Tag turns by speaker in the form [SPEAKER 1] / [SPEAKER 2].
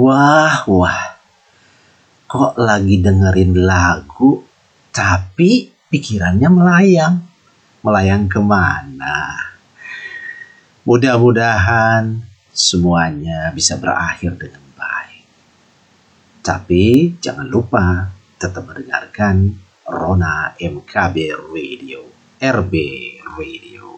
[SPEAKER 1] Wah, wah, kok lagi dengerin lagu, tapi pikirannya melayang. Melayang kemana? Mudah-mudahan semuanya bisa berakhir dengan baik. Tapi jangan lupa tetap mendengarkan Rona MKB Radio, RB Radio.